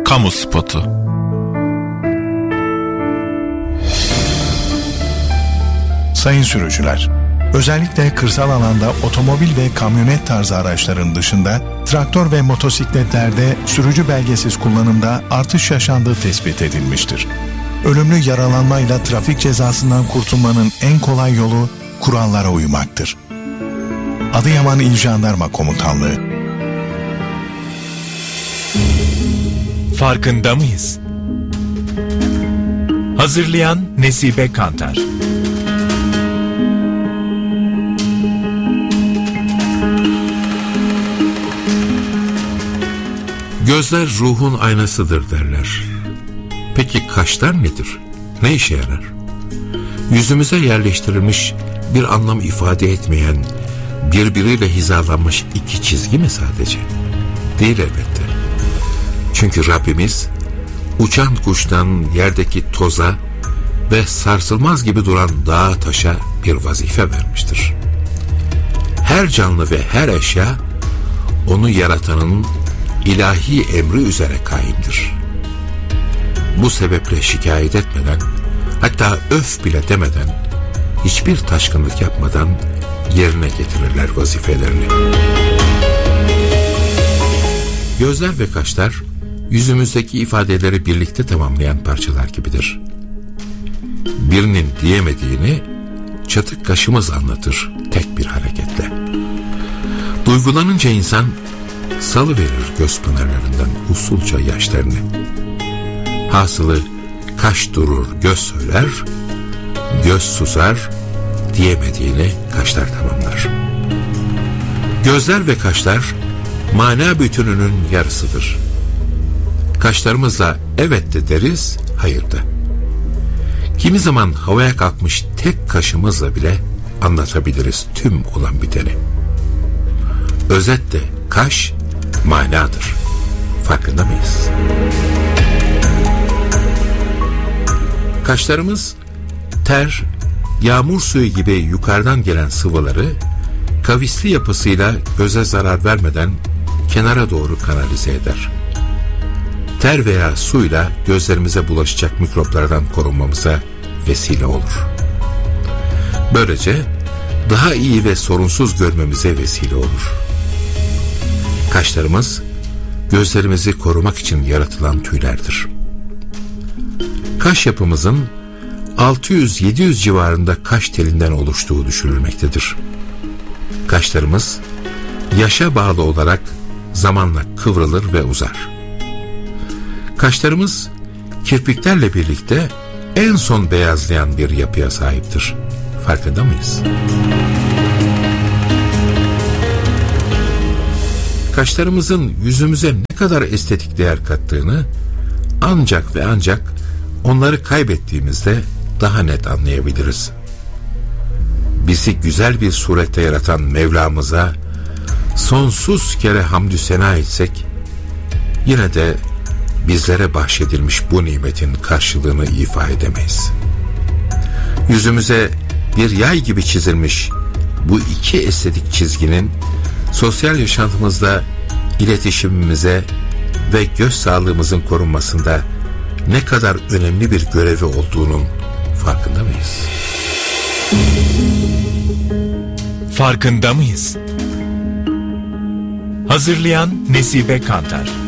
Kamu spotu. Sayın sürücüler, özellikle kırsal alanda otomobil ve kamyonet tarzı araçların dışında traktör ve motosikletlerde sürücü belgesiz kullanımda artış yaşandığı tespit edilmiştir. Ölümlü yaralanmayla trafik cezasından kurtulmanın en kolay yolu kurallara uymaktır. Adıyaman İl Jandarma Komutanlığı. Farkında mıyız? Hazırlayan Nesibe Kantar. Gözler ruhun aynasıdır derler. Peki kaşlar nedir? Ne işe yarar? Yüzümüze yerleştirilmiş, bir anlam ifade etmeyen, birbiriyle hizalanmış iki çizgi mi sadece? Değil elbette. Çünkü Rabbimiz uçan kuştan yerdeki toza ve sarsılmaz gibi duran dağa taşa bir vazife vermiştir. Her canlı ve her eşya onu yaratanın ilahi emri üzere kaimdir. Bu sebeple şikayet etmeden, hatta öf bile demeden, hiçbir taşkınlık yapmadan yerine getirirler vazifelerini. Gözler ve kaşlar yüzümüzdeki ifadeleri birlikte tamamlayan parçalar gibidir. Birinin diyemediğini çatık kaşımız anlatır tek bir hareketle. Duygulanınca insan salıverir göz pınarlarından usulca yaşlarını. Hasılı kaş durur göz söyler, göz susar, diyemediğini kaşlar tamamlar. Gözler ve kaşlar mana bütününün yarısıdır. Kaşlarımızla evet de deriz, hayır da. Kimi zaman havaya kalkmış tek kaşımızla bile anlatabiliriz tüm olan biteni. Özetle kaş manadır. Farkında mıyız? Kaşlarımız ter, yağmur suyu gibi yukarıdan gelen sıvıları kavisli yapısıyla göze zarar vermeden kenara doğru kanalize eder. Ter veya suyla gözlerimize bulaşacak mikroplardan korunmamıza vesile olur. Böylece daha iyi ve sorunsuz görmemize vesile olur. Kaşlarımız gözlerimizi korumak için yaratılan tüylerdir. Kaş yapımızın 600-700 civarında kaş telinden oluştuğu düşünülmektedir. Kaşlarımız yaşa bağlı olarak zamanla kıvrılır ve uzar. Kaşlarımız kirpiklerle birlikte en son beyazlayan bir yapıya sahiptir. Farkında mıyız? Kaşlarımızın yüzümüze ne kadar estetik değer kattığını ancak ve ancak onları kaybettiğimizde daha net anlayabiliriz. Bizi güzel bir surette yaratan Mevlamıza sonsuz kere hamdü sena etsek, yine de bizlere bahşedilmiş bu nimetin karşılığını ifa edemeyiz. Yüzümüze bir yay gibi çizilmiş bu iki estetik çizginin sosyal yaşantımızda iletişimimize ve göz sağlığımızın korunmasında ne kadar önemli bir görevi olduğunun farkında mıyız? Farkında mıyız? Hazırlayan Nesibe Kantar.